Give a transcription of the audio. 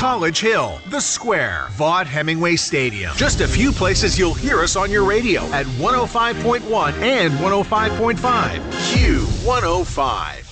College Hill, The Square, Vaught Hemingway Stadium. Just a few places you'll hear us on your radio at 105.1 and 105.5. Q105.